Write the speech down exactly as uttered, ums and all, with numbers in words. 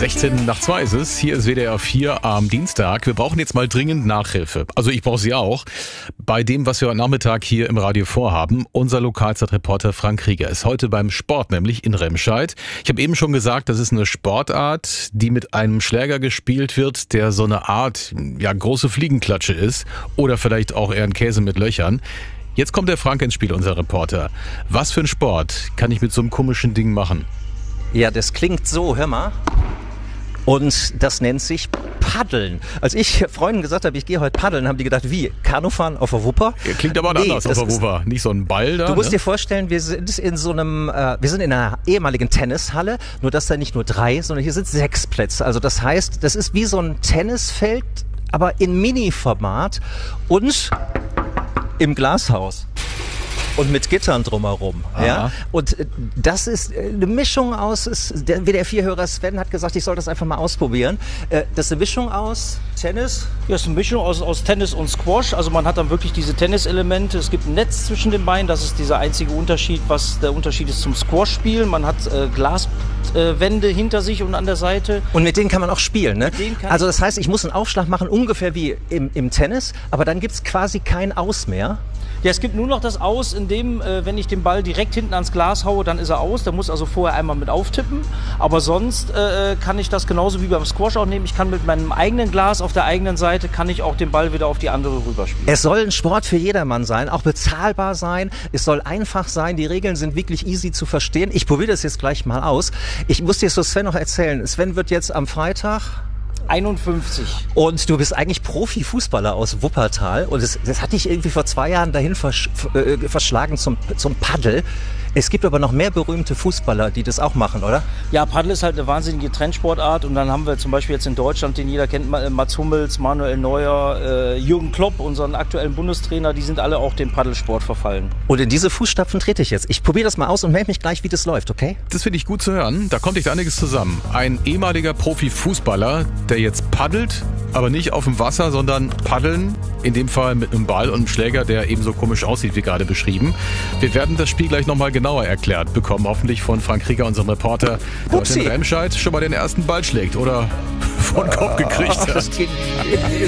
sechzehn nach zwei ist es. Hier ist W D R vier am Dienstag. Wir brauchen jetzt mal dringend Nachhilfe. Also ich brauche sie auch. Bei dem, was wir heute Nachmittag hier im Radio vorhaben. Unser Lokalzeitreporter Frank Krieger ist heute beim Sport, nämlich in Remscheid. Ich habe eben schon gesagt, das ist eine Sportart, die mit einem Schläger gespielt wird, der so eine Art, ja, große Fliegenklatsche ist. Oder vielleicht auch eher ein Käse mit Löchern. Jetzt kommt der Frank ins Spiel, unser Reporter. Was für ein Sport kann ich mit so einem komischen Ding machen? Ja, das klingt so, hör mal. Und das nennt sich Paddeln. Als ich Freunden gesagt habe, ich gehe heute paddeln, haben die gedacht, wie? Kanufahren auf der Wupper? Klingt aber nee, anders auf der Wupper. Nicht so ein Ball da. Du musst ne? dir vorstellen, wir sind in so einem, äh, wir sind in einer ehemaligen Tennishalle, nur dass da nicht nur drei, sondern hier sind sechs Plätze. Also das heißt, das ist wie so ein Tennisfeld, aber in Mini-Format und im Glashaus. Und mit Gittern drumherum. Ja? Und das ist eine Mischung aus, ist, der W D R vier-Hörer Sven hat gesagt, ich soll das einfach mal ausprobieren. Das ist eine Mischung aus Tennis? Ja, es ist eine Mischung aus, aus Tennis und Squash. Also man hat dann wirklich diese Tenniselemente. Es gibt ein Netz zwischen den Beinen. Das ist dieser einzige Unterschied, was der Unterschied ist zum Squash-Spielen. Man hat äh, Glaswände äh, hinter sich und an der Seite. Und mit denen kann man auch spielen, ne? Also das heißt, ich muss einen Aufschlag machen, ungefähr wie im, im Tennis, aber dann gibt es quasi kein Aus mehr. Ja, es gibt nur noch das Aus, in dem, äh, wenn ich den Ball direkt hinten ans Glas haue, dann ist er aus. Der muss also vorher einmal mit auftippen. Aber sonst äh, kann ich das genauso wie beim Squash auch nehmen. Ich kann mit meinem eigenen Glas auf der eigenen Seite, kann ich auch den Ball wieder auf die andere rüberspielen. Es soll ein Sport für jedermann sein, auch bezahlbar sein. Es soll einfach sein. Die Regeln sind wirklich easy zu verstehen. Ich probiere das jetzt gleich mal aus. Ich muss dir so Sven noch erzählen. Sven wird jetzt am Freitag einundfünfzig. Und du bist eigentlich Profifußballer aus Wuppertal. Und das, das hat dich irgendwie vor zwei Jahren dahin versch äh, verschlagen zum, zum Paddel. Es gibt aber noch mehr berühmte Fußballer, die das auch machen, oder? Ja, Paddel ist halt eine wahnsinnige Trendsportart. Und dann haben wir zum Beispiel jetzt in Deutschland, den jeder kennt, Mats Hummels, Manuel Neuer, äh, Jürgen Klopp, unseren aktuellen Bundestrainer, die sind alle auch dem Paddelsport verfallen. Und in diese Fußstapfen trete ich jetzt. Ich probiere das mal aus und melde mich gleich, wie das läuft, okay? Das finde ich gut zu hören. Da kommt echt einiges zusammen. Ein ehemaliger Profifußballer, der jetzt paddelt, aber nicht auf dem Wasser, sondern paddeln. In dem Fall mit einem Ball und einem Schläger, der ebenso komisch aussieht, wie gerade beschrieben. Wir werden das Spiel gleich nochmal genauer erklärt bekommen. Hoffentlich von Frank Krieger, unserem Reporter, der aus Remscheid schon mal den ersten Ball schlägt oder vor den Kopf gekriegt hat.